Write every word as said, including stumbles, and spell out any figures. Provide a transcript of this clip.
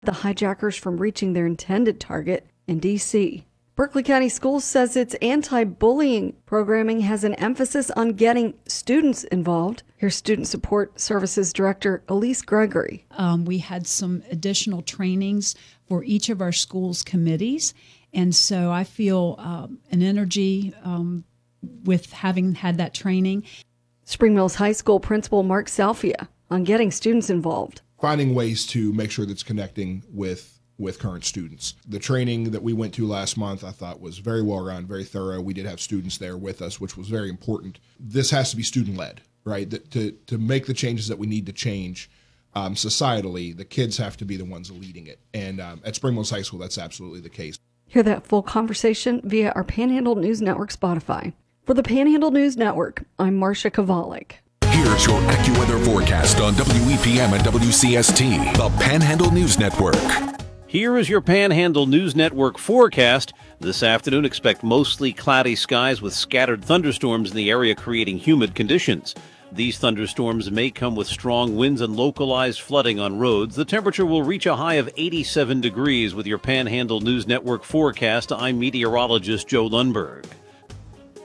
the hijackers from reaching their intended target in D C Berkeley County Schools says its anti-bullying programming has an emphasis on getting students involved. Here's Student Support Services Director Elise Gregory. Um, we had some additional trainings for each of our schools' committees, and so I feel um, an energy um, with having had that training. Spring Mills High School Principal Mark Salfia on getting students involved. Finding ways to make sure that's connecting with with current students. The training that we went to last month, I thought was very well run, very thorough. We did have students there with us, which was very important. This has to be student-led, right? That to, to make the changes that we need to change um, societally, the kids have to be the ones leading it. And um, at Spring Mills High School, that's absolutely the case. Hear that full conversation via our Panhandle News Network Spotify. For the Panhandle News Network, I'm Marcia Kovalik. Here's your AccuWeather forecast on W E P M and W C S T, the Panhandle News Network. Here is your Panhandle News Network forecast. This afternoon, expect mostly cloudy skies with scattered thunderstorms in the area, creating humid conditions. These thunderstorms may come with strong winds and localized flooding on roads. The temperature will reach a high of eighty-seven degrees with your Panhandle News Network forecast. I'm meteorologist Joe Lundberg.